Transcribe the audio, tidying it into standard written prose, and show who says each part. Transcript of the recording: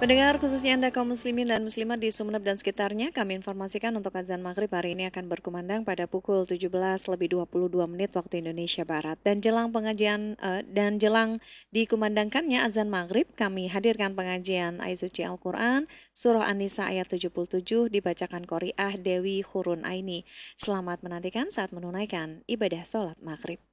Speaker 1: Pendengar khususnya Anda kaum muslimin dan muslimat di Sumeneb dan sekitarnya, kami informasikan untuk azan maghrib hari ini akan berkumandang pada pukul 17:22 waktu Indonesia Barat. Dan jelang dikumandangkannya azan maghrib, kami hadirkan pengajian ayat suci Al-Quran, Surah An-Nisa ayat 77 dibacakan Qori'ah Dewi Khurun Aini. Selamat menantikan saat menunaikan ibadah sholat maghrib.